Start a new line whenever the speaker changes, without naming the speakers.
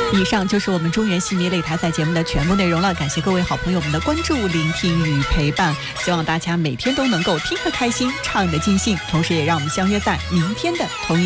以上就是我们中原戏迷擂台赛节目的全部内容了，感谢各位好朋友们的关注、聆听与陪伴，希望大家每天都能够听得开心，唱得尽兴，同时也让我们相约在明天的同一